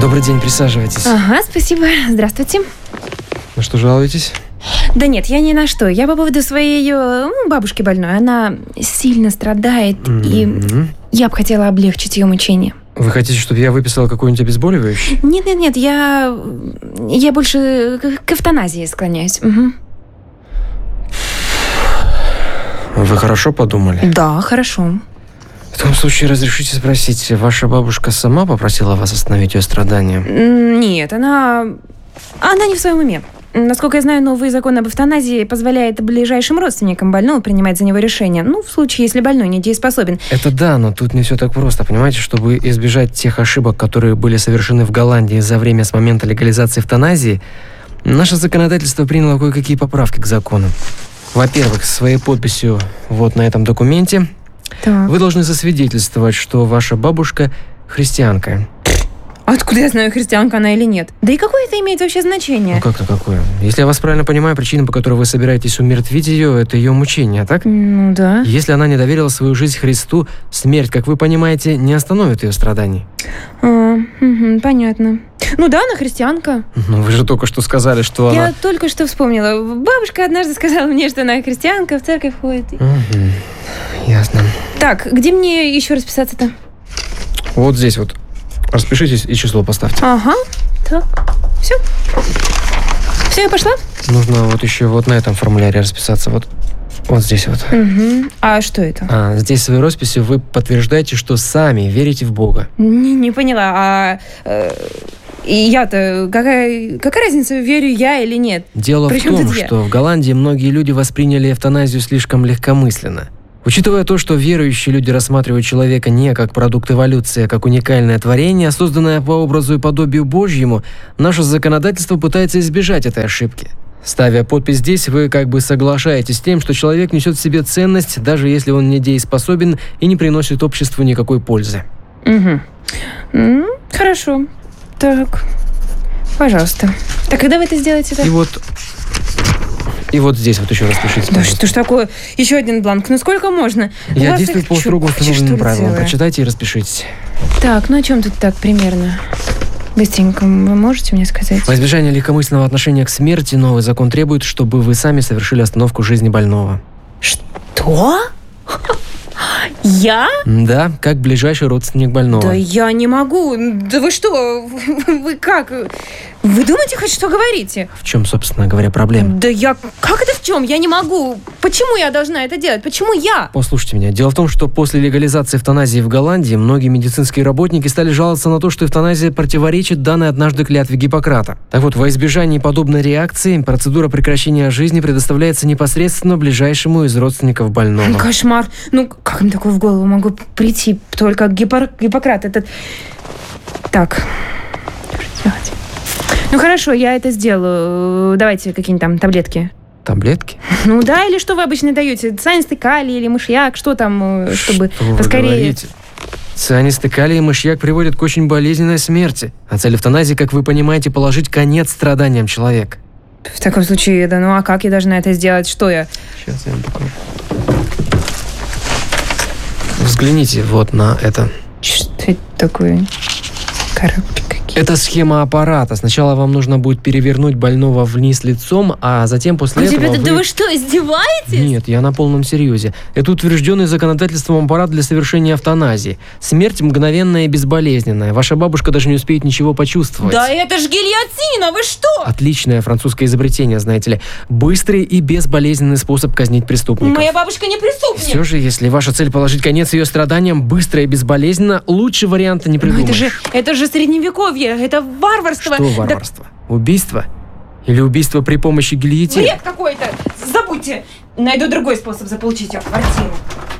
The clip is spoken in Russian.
Добрый день, присаживайтесь. Ага, спасибо. Здравствуйте. На что жалуетесь? Да нет, я ни на что. Я по поводу своей бабушки больной. Она сильно страдает, и я бы хотела облегчить ее мучения. Вы хотите, чтобы я выписал какое-нибудь обезболивающее? Нет, я больше к эвтаназии склоняюсь. Угу. Вы хорошо подумали? Да, хорошо. В том случае разрешите спросить, ваша бабушка сама попросила вас остановить ее страдания? Нет, она не в своем уме. Насколько я знаю, новый закон об эвтаназии позволяет ближайшим родственникам больного принимать за него решение. Ну, в случае, если больной недееспособен. Это да, но тут не все так просто. Понимаете, чтобы избежать тех ошибок, которые были совершены в Голландии за время с момента легализации эвтаназии, наше законодательство приняло кое-какие поправки к закону. Во-первых, своей подписью вот на этом документе вы должны засвидетельствовать, что ваша бабушка христианка. Откуда я знаю, христианка она или нет? Да и какое это имеет вообще значение? Ну как-то какое? Если я вас правильно понимаю, причина, по которой вы собираетесь умертвить ее, это ее мучение, так? Ну да. Если она не доверила свою жизнь Христу, смерть, как вы понимаете, не остановит ее страданий. Понятно. Ну да, она христианка. Ну вы же только что сказали, что она... Я только что вспомнила. Бабушка однажды сказала мне, что она христианка, в церковь ходит. Ясно. Так, где мне еще расписаться-то? Вот здесь вот. Распишитесь и число поставьте. Ага. Так. Все, я пошла? Нужно вот еще вот на этом формуляре расписаться. Вот здесь вот. А что это? Здесь своей росписью вы подтверждаете, что сами верите в Бога. Не поняла. И я-то, какая разница, верю я или нет? Дело в том, что в Голландии многие люди восприняли эвтаназию слишком легкомысленно. Учитывая то, что верующие люди рассматривают человека не как продукт эволюции, а как уникальное творение, созданное по образу и подобию Божьему, наше законодательство пытается избежать этой ошибки. Ставя подпись здесь, вы как бы соглашаетесь с тем, что человек несет в себе ценность, даже если он недееспособен и не приносит обществу никакой пользы. Хорошо. Так, пожалуйста. Так, когда вы это сделаете-то? И вот здесь вот еще распишите. Да что ж такое? Еще один бланк. Ну сколько можно? Я действую по строго установленным правилам. Прочитайте и распишитесь. Так, ну о чем тут так примерно? Быстренько вы можете мне сказать? Во избежание легкомысленного отношения к смерти новый закон требует, чтобы вы сами совершили остановку жизни больного. Что? Я? Да, как ближайший родственник больного. Да я не могу. Да вы что? Вы как? Вы думаете хоть, что говорите? В чем, собственно говоря, проблема? Да я... Как это в чем? Я не могу. Почему я должна это делать? Почему я? Послушайте меня. Дело в том, что после легализации эвтаназии в Голландии многие медицинские работники стали жаловаться на то, что эвтаназия противоречит данной однажды клятве Гиппократа. Так вот, во избежание подобной реакции процедура прекращения жизни предоставляется непосредственно ближайшему из родственников больного. Кошмар. Ну, как мне такое в голову могу прийти? Только Гиппократ этот... Так. Ну хорошо, я это сделаю. Давайте какие-нибудь там таблетки. Таблетки? Ну да, или что вы обычно даете? Цианистый калий или мышьяк, что там, чтобы что поскорее... Вы говорите? Цианистый калий и мышьяк приводят к очень болезненной смерти. А цель эвтаназии, как вы понимаете, положить конец страданиям человека. В таком случае, да ну а как я должна это сделать? Что я? Сейчас я вам покажу. Взгляните вот на это. Что это такое? Коробки какие? Это схема аппарата. Сначала вам нужно будет перевернуть больного вниз лицом, а затем после этого Ребята, да вы что, издеваетесь? Нет, я на полном серьезе. Это утвержденный законодательством аппарат для совершения эвтаназии. Смерть мгновенная и безболезненная. Ваша бабушка даже не успеет ничего почувствовать. Да это ж гильотина, вы что? Отличное французское изобретение, знаете ли. Быстрый и безболезненный способ казнить преступников. Моя бабушка не преступник. Все же, если ваша цель положить конец ее страданиям быстро и безболезненно, лучше варианта не придумаешь. Но это же средневековье, это варварство. Что варварство? Да... Убийство? Или убийство при помощи гильотины? Бред какой-то! Забудьте! Найду другой способ заполучить ее квартиру.